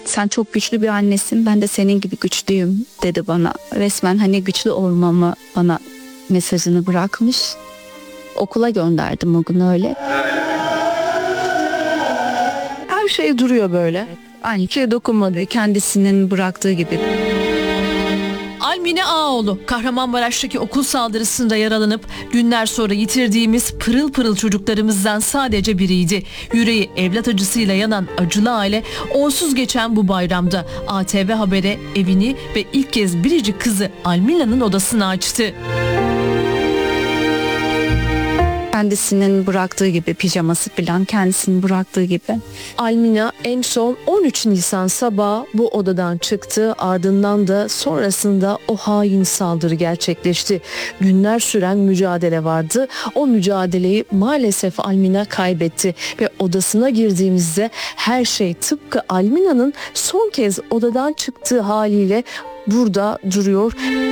Sen çok güçlü bir annesin, ben de senin gibi güçlüyüm dedi bana. Resmen hani güçlü olmamı bana mesajını bırakmış. Okula gönderdim o gün öyle. Her şey duruyor böyle. Aynı şey dokunmadı, kendisinin bıraktığı gibi. Almine Ağoğlu, Kahramanmaraş'taki okul saldırısında yaralanıp günler sonra yitirdiğimiz pırıl pırıl çocuklarımızdan sadece biriydi. Yüreği evlat acısıyla yanan acılı aile onsuz geçen bu bayramda ATV Haber'e evini ve ilk kez biricik kızı Almina'nın odasını açtı. Kendisinin bıraktığı gibi, pijaması falan kendisinin bıraktığı gibi. Almina en son 13 Nisan sabahı bu odadan çıktı. Ardından da sonrasında o hain saldırı gerçekleşti. Günler süren mücadele vardı. O mücadeleyi maalesef Almina kaybetti ve odasına girdiğimizde her şey tıpkı Almina'nın son kez odadan çıktığı haliyle burada duruyor.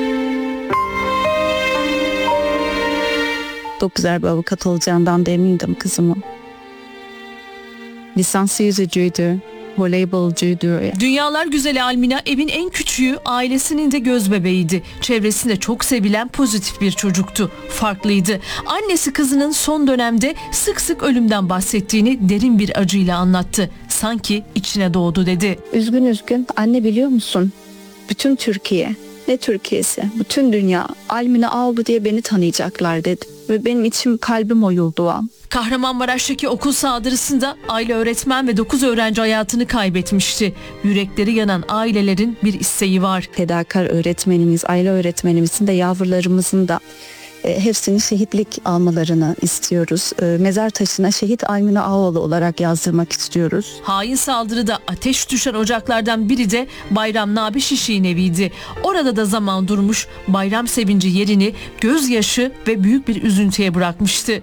Çok güzel bir avukat olacağından da emindim kızımın. Lisanslı yüzücüydü, voleybolcuydu. Dünyalar güzeli Almina evin en küçüğü, ailesinin de göz bebeğiydi. Çevresinde çok sevilen pozitif bir çocuktu. Farklıydı. Annesi kızının son dönemde sık sık ölümden bahsettiğini derin bir acıyla anlattı. Sanki içine doğdu dedi. Üzgün anne biliyor musun? Bütün Türkiye, ne Türkiye'si, bütün dünya Almina Ağoğlu diye beni tanıyacaklar dedi. Ve benim içim, kalbim oyuldu o an. Kahramanmaraş'taki okul saldırısında aile öğretmen ve 9 öğrenci hayatını kaybetmişti. Yürekleri yanan ailelerin bir isteği var. Fedakar öğretmenimiz, aile öğretmenimizin de yavrularımızın da hepsinin şehitlik almalarını istiyoruz. Mezar taşına şehit Almina Ağoğlu olarak yazdırmak istiyoruz. Hain saldırıda ateş düşen ocaklardan biri de Bayram Nabi Şişik'in eviydi. Orada da zaman durmuş, bayram sevinci yerini gözyaşı ve büyük bir üzüntüye bırakmıştı.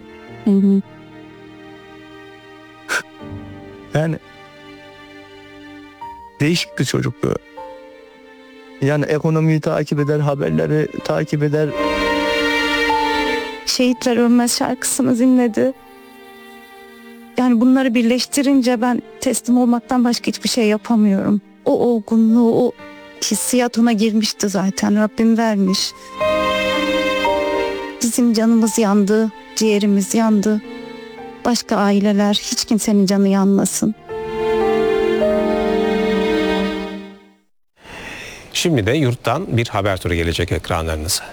Yani değişik bir çocuktu. Yani ekonomiyi takip eder, haberleri takip eder. Şehitler Ölmez şarkısını dinledi. Yani bunları birleştirince ben teslim olmaktan başka hiçbir şey yapamıyorum. O olgunluğu, o hissiyat ona girmişti zaten. Rabbim vermiş. Bizim canımız yandı, ciğerimiz yandı. Başka aileler, hiç kimsenin canı yanmasın. Şimdi de yurttan bir haber turu gelecek ekranlarınıza.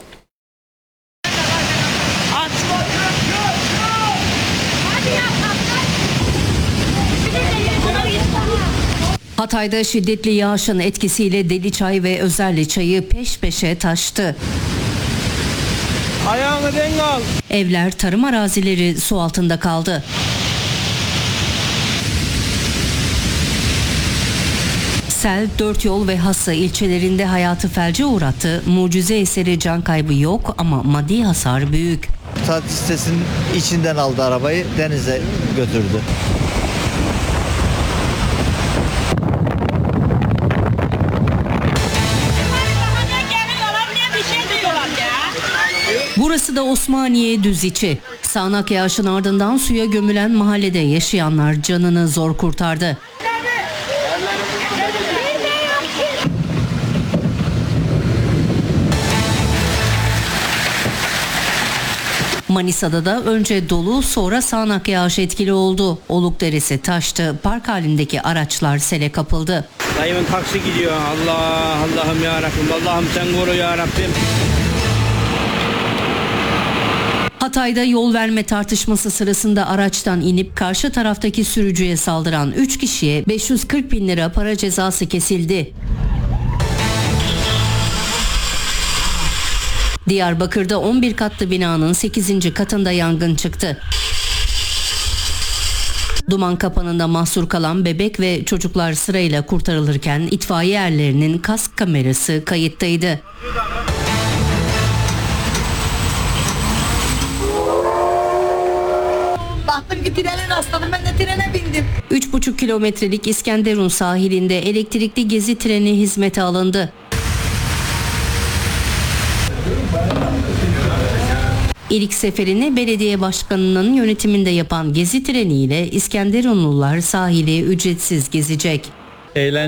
Hatay'da şiddetli yağışın etkisiyle Deliçay ve Özerli çayı peş peşe taştı. Ayağını denk al. Evler, tarım arazileri su altında kaldı. Sel, Dört Yol ve Hassa ilçelerinde hayatı felce uğrattı. Mucize eseri can kaybı yok ama maddi hasar büyük. Saat sitesinin içinden aldı arabayı, denize götürdü. Burası da Osmaniye Düziçi. Sağanak yağışın ardından suya gömülen mahallede yaşayanlar canını zor kurtardı. Manisa'da da önce dolu sonra sağanak yağış etkili oldu. Oluk Deresi taştı. Park halindeki araçlar sele kapıldı. Dayımın taksi gidiyor. Allah'ım ya Rabbim. Allah'ım sen koru ya Rabbim. Hatay'da yol verme tartışması sırasında araçtan inip karşı taraftaki sürücüye saldıran 3 kişiye 540 bin lira para cezası kesildi. Diyarbakır'da 11 katlı binanın 8. katında yangın çıktı. Duman kapanında mahsur kalan bebek ve çocuklar sırayla kurtarılırken itfaiye erlerinin kask kamerası kayıttaydı. Baktım ki trene rastladım, ben de trene bindim. 3,5 kilometrelik İskenderun sahilinde elektrikli gezi treni hizmete alındı. İlk seferini belediye başkanının yönetiminde yapan gezi treniyle İskenderunlular sahili ücretsiz gezecek.